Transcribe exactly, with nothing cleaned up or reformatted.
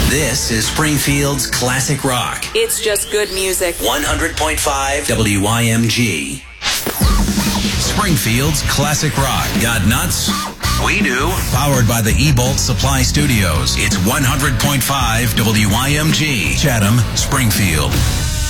This is Springfield's Classic Rock. It's just good music. one hundred point five W I M G. Springfield's Classic Rock. Got nuts? We do. Powered by the E-Bolt Supply Studios. It's one hundred point five W I M G. Chatham, Springfield.